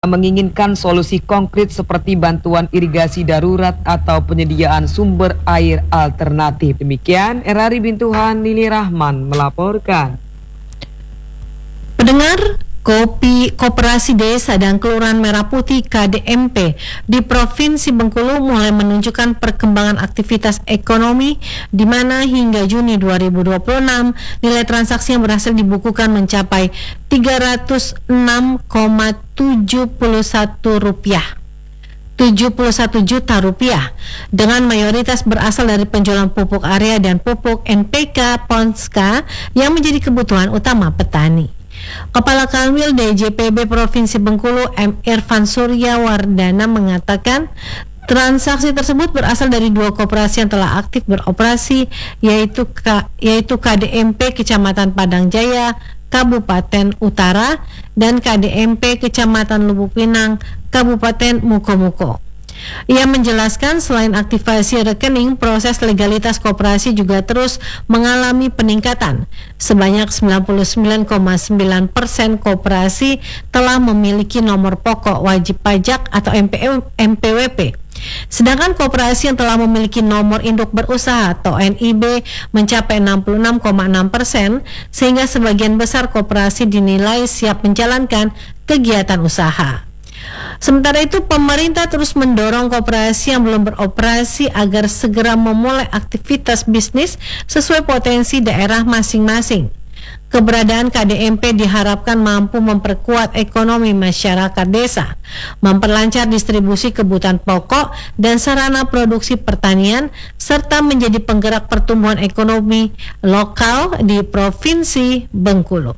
menginginkan solusi konkret seperti bantuan irigasi darurat atau penyediaan sumber air alternatif. Demikian Erari Bintuhan Lili Rahman melaporkan. Pendengar, Koperasi Desa dan Kelurahan Merah Putih KDMP di Provinsi Bengkulu mulai menunjukkan perkembangan aktivitas ekonomi di mana hingga Juni 2026 nilai transaksi yang berhasil dibukukan mencapai 306,71 juta rupiah dengan mayoritas berasal dari penjualan pupuk area dan pupuk NPK Ponska yang menjadi kebutuhan utama petani. Kepala Kanwil DJPB Provinsi Bengkulu M. Irfan Suryawardana mengatakan transaksi tersebut berasal dari dua koperasi yang telah aktif beroperasi yaitu KDMP Kecamatan Padang Jaya Kabupaten Utara dan KDMP Kecamatan Lubuk Pinang Kabupaten Mukomuko. Ia menjelaskan selain aktivasi rekening, proses legalitas koperasi juga terus mengalami peningkatan. Sebanyak 99,9% koperasi telah memiliki nomor pokok wajib pajak atau MPWP. Sedangkan koperasi yang telah memiliki nomor induk berusaha atau NIB mencapai 66,6%, sehingga sebagian besar koperasi dinilai siap menjalankan kegiatan usaha. Sementara itu, pemerintah terus mendorong koperasi yang belum beroperasi agar segera memulai aktivitas bisnis sesuai potensi daerah masing-masing. Keberadaan KDMP diharapkan mampu memperkuat ekonomi masyarakat desa, memperlancar distribusi kebutuhan pokok dan sarana produksi pertanian, serta menjadi penggerak pertumbuhan ekonomi lokal di Provinsi Bengkulu.